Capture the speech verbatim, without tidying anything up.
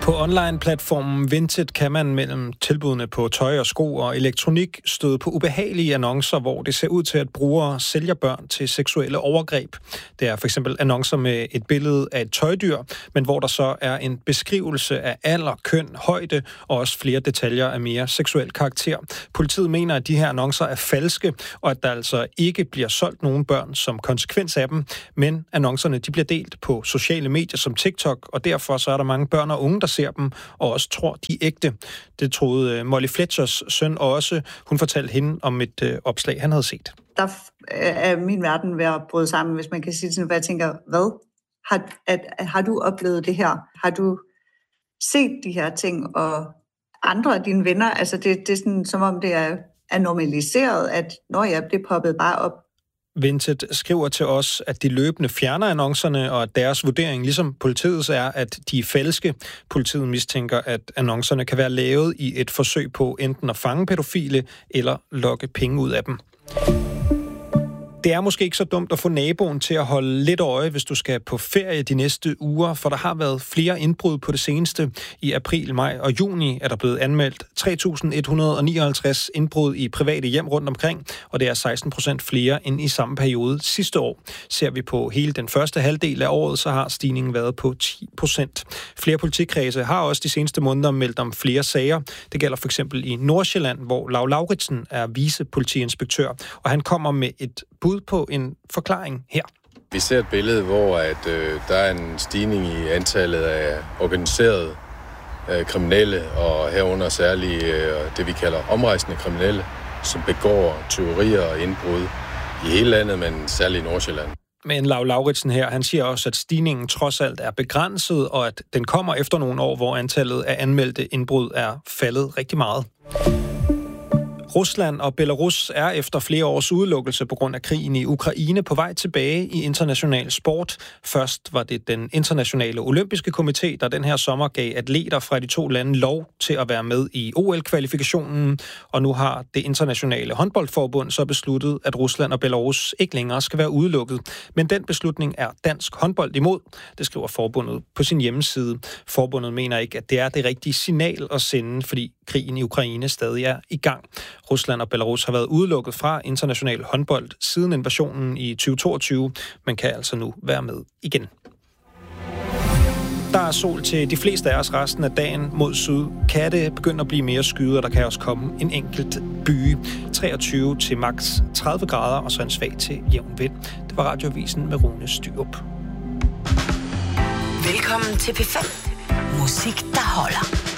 På online-platformen Vinted kan man mellem tilbudene på tøj og sko og elektronik støde på ubehagelige annoncer, hvor det ser ud til, at brugere sælger børn til seksuelle overgreb. Det er for eksempel annoncer med et billede af et tøjdyr, men hvor der så er en beskrivelse af alder, køn, højde og også flere detaljer af mere seksuel karakter. Politiet mener, at de her annoncer er falske, og at der altså ikke bliver solgt nogen børn som konsekvens af dem, men annoncerne de bliver delt på sociale medier som TikTok, og derfor så er der mange børn og unge, der ser dem, og også tror, de er ægte. Det troede Molly Fletchers søn også. Hun fortalte hende om et øh, opslag, han havde set. Der er min verden ved at bryde sammen, hvis man kan sige sådan, hvad jeg tænker, hvad? Har, at, at, har du oplevet det her? Har du set de her ting, og andre af dine venner? Altså det, det er sådan, som om det er, er normaliseret, at når jeg det poppet bare op. Vinted skriver til os, at de løbende fjerner annoncerne, og at deres vurdering, ligesom politiets, er, at de er falske. Politiet mistænker, at annoncerne kan være lavet i et forsøg på enten at fange pædofile eller lokke penge ud af dem. Det er måske ikke så dumt at få naboen til at holde lidt øje, hvis du skal på ferie de næste uger, for der har været flere indbrud på det seneste. I april, maj og juni er der blevet anmeldt tre tusind et hundrede nioghalvtreds indbrud i private hjem rundt omkring, og det er seksten procent flere end i samme periode sidste år. Ser vi på hele den første halvdel af året, så har stigningen været på ti procent. Flere politikredse har også de seneste måneder meldt om flere sager. Det gælder for eksempel i Nordsjælland, hvor Lau Lauritsen er vicepolitiinspektør, og han kommer med et bud på en forklaring her. Vi ser et billede, hvor at, øh, der er en stigning i antallet af organiserede øh, kriminelle, og herunder særligt øh, det, vi kalder omrejsende kriminelle, som begår tyverier og indbrud i hele landet, men særligt i Nordsjælland. Men Lau Lauritsen her, han siger også, at stigningen trods alt er begrænset, og at den kommer efter nogle år, hvor antallet af anmeldte indbrud er faldet rigtig meget. Rusland og Belarus er efter flere års udelukkelse på grund af krigen i Ukraine på vej tilbage i international sport. Først var det den internationale olympiske komité, der den her sommer gav atleter fra de to lande lov til at være med i O L-kvalifikationen, og nu har det internationale håndboldforbund så besluttet, at Rusland og Belarus ikke længere skal være udelukket. Men den beslutning er dansk håndbold imod, det skriver forbundet på sin hjemmeside. Forbundet mener ikke, at det er det rigtige signal at sende, fordi krigen i Ukraine stadig er i gang. Rusland og Belarus har været udelukket fra international håndbold siden invasionen i tyve toogtyve, men kan altså nu være med igen. Der er sol til de fleste af os resten af dagen. Mod syd kan det begynde at blive mere skyet, og der kan også komme en enkelt byge. treogtyve til maks tredive grader, og så en svag til jævn vind. Det var Radioavisen med Rune Styrup. Velkommen til P fem. Musik, der holder.